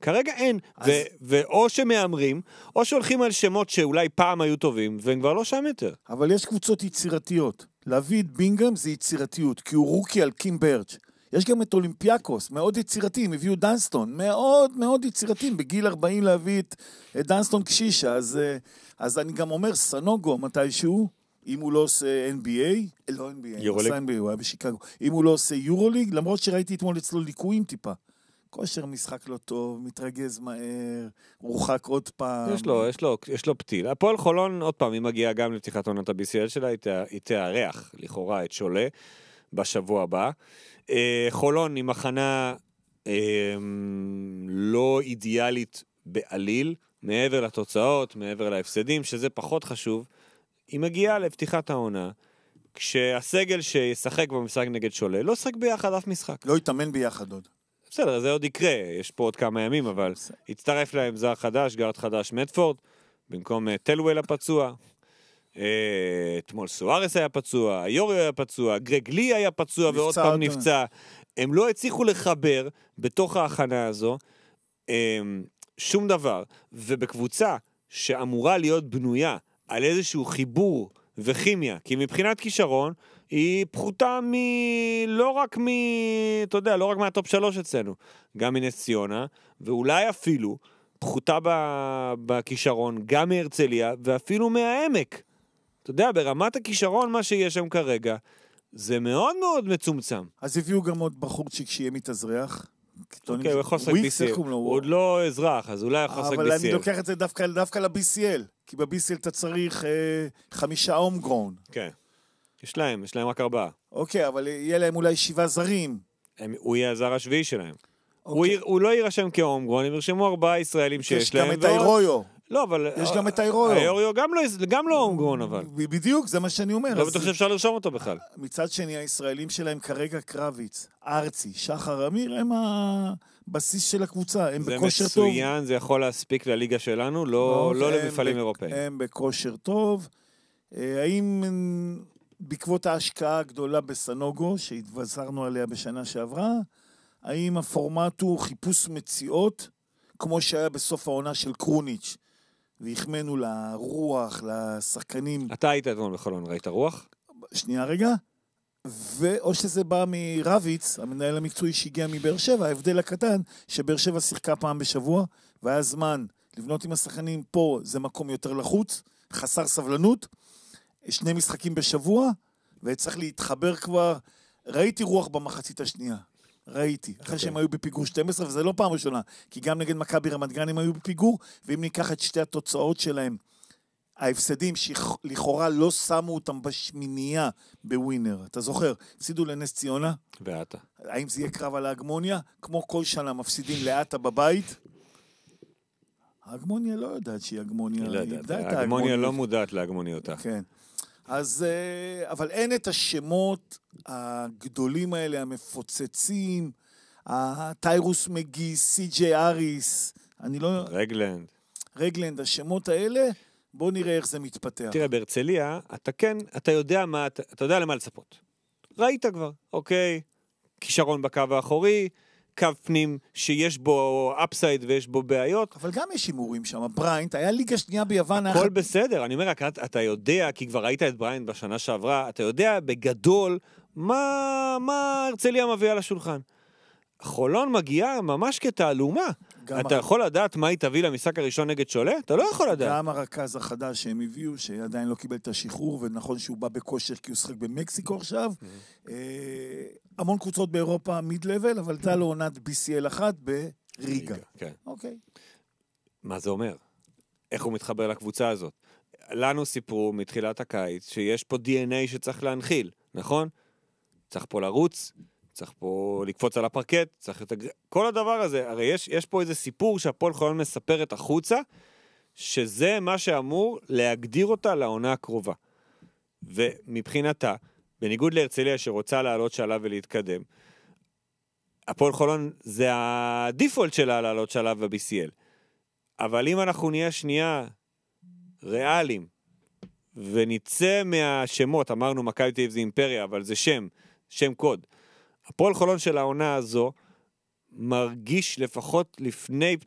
כרגע אין, ואו שמאמרים, או שהולכים על שמות שאולי פעם היו טובים, והם כבר לא שם יותר. אבל יש קבוצות יצירתיות. להביא את בינגהם זה יצירתיות, כי הוא רוקי על קים ברץ'. יש גם את אולימפיאקוס, מאוד יצירתיים, הביאו דנסטון, מאוד מאוד יצירתיים, בגיל 40 להביא את דנסטון קשישה, אז אני גם אומר, סנוגו, מתישהו, אם הוא לא עושה NBA, לא NBA, הוא היה בשיקגו, אם הוא לא עושה יורוליג, למרות שראיתי אתמול אצלו ליקויים טיפה, כושר משחק לא טוב, מתרגז מהר, רוחק עוד פעם. יש לו פתיל. הפועל חולון, עוד פעם, היא מגיעה גם לפתיחת עונת ה-BCL שלה, היא תארח, לכאורה, את שולה, בשבוע הבא. חולון היא מחנה לא אידיאלית בעליל, מעבר לתוצאות, מעבר להפסדים, שזה פחות חשוב. היא מגיעה לפתיחת העונה, כשהסגל שישחק במשחק נגד שולה, לא שחק ביחד אף משחק. לא יתאמן ביחד עוד. בסדר, זה עוד יקרה, יש פה עוד כמה ימים, אבל הצטרף להם זר חדש, גארד חדש, מדפורד, במקום טלוול הפצוע, אתמול סוארס היה פצוע, היורי היה פצוע, גרג לי היה פצוע ועוד פעם נפצע. הם לא הצליחו לחבר בתוך ההכנה הזו שום דבר, ובקבוצה שאמורה להיות בנויה על איזשהו חיבור וכימיה, כי מבחינת כישרון היא פחותה לא רק מהטופ 3 אצלנו, גם מנס ציונה, ואולי אפילו פחותה בכישרון גם מהרצליה, ואפילו מהעמק. אתה יודע, ברמת הכישרון מה שיש שם כרגע, זה מאוד מאוד מצומצם. אז הביאו גם עוד בחורצ'יק שיהיה מתאזרח. אוקיי, הוא יכול לשחק BCL. הוא עוד לא אזרח, אז אולי יכול לשחק BCL. אבל אני לוקח את זה דווקא ל-BCL, כי ב-BCL אתה צריך 5 הומגרון. כן. יש להם רק 4. אוקיי, אבל יהיה להם אולי 7 זרים. הוא יהיה הזר השביעי שלהם. הוא לא יירשם כהומגרון, הם ירשמו 4 ישראלים שיש להם. יש גם את האירויו. לא, אבל... יש גם את האירויו. האירויו גם לא הומגרון, אבל. בדיוק, זה מה שאני אומר. לא בטוח שאפשר לרשום אותו בכלל. מצד שני, הישראלים שלהם כרגע קרביץ, ארצי, שחר אמיר, הם הבסיס של הקבוצה, הם בכושר טוב. זה מצוין, זה יכול להספיק לליגה שלנו, לא למפעלים אירופאים. הם בכושר טוב. האם בעקבות ההשקעה הגדולה בסנוגו, שהתבשרנו עליה בשנה שעברה, האם הפורמט הוא חיפוש מציאות, כמו שהיה בסוף העונה של קרוניץ', והחמנו לרוח, לשחקנים. אתה היית אתמול בחולון, ראית רוח? שנייה רגע. או שזה בא מרביץ, המנהל המקצועי שהגיע מבאר שבע, ההבדל הקטן, שבאר שבע שיחקה פעם בשבוע, והיה זמן לבנות עם השחקנים פה, זה מקום יותר לחוץ, חסר סבלנות, 2 משחקים בשבוע, וצריך להתחבר כבר, ראיתי רוח במחצית השנייה. ראיתי, אחרי שהם היו בפיגור 12, וזה לא פעם ראשונה, כי גם נגד מכבי רמת גן הם היו בפיגור, ואם ניקח את שתי התוצאות שלהם, ההפסדים שלכאורה לא שמו אותם בשמינייה בווינר, אתה זוכר, הפסידו לנס ציונה? ועתה. האם זה יהיה קרב על ההגמוניה? כמו כל שנה מפסידים לעתה בבית? ההגמוניה לא יודעת שהיא הגמוניה. היא לא יודעת, ההגמוניה לא מודעת להגמוניותה. כן. אז, אבל אין את השמות הגדולים האלה, המפוצצים, טיירוס מגי, סי.ג'יי אריס, אני לא... רגלנד, השמות האלה, בוא נראה איך זה מתפתח. תראה, בהרצליה, אתה יודע למה לצפות. ראית כבר, אוקיי, כישרון בקו האחורי, קו פנים שיש בו אפסייד ויש בו בעיות. אבל גם יש הימורים שם, בריינט, היה ליגה שנייה ביוון. הכל בסדר, אני אומר, אתה יודע, כי כבר ראית את בריינט בשנה שעברה, אתה יודע בגדול מה הרצליה מביאה לשולחן. חולון מגיעה ממש כתעלומה. אתה יכול לדעת מה היא תביא למשחק הראשון נגד שולה? אתה לא יכול לדעת. גם הרכז החדש שהם הביאו, שעדיין לא קיבל את השחרור, ונכון שהוא בא בכושר כי הוא שחק במקסיקו עכשיו. המון קבוצות באירופה מיד-לבל, אבל אתה לא עונת BCL אחת בריגה. אוקיי. מה זה אומר? איך הוא מתחבר לקבוצה הזאת? לנו סיפרו מתחילת הקיץ שיש פה DNA שצריך להנחיל, נכון? צריך פה לרוץ, צריך פה לקפוץ על הפרקט, צריך כל הדבר הזה, הרי יש פה איזה סיפור שהפועל חולון מספרת החוצה, שזה מה שאמור להגדיר אותה לעונה הקרובה. ומבחינתה, בניגוד להרצליה שרוצה לעלות שלב ולהתקדם, הפועל חולון זה הדיפולט שלה לעלות שלב ב-BCL. אבל אם אנחנו נהיה שנייה ריאליים, ונצא מהשמות, אמרנו מכבי תל אביב זה אימפריה, אבל זה שם קוד. הפועל חולון של העונה הזו מרגיש לפחות לפני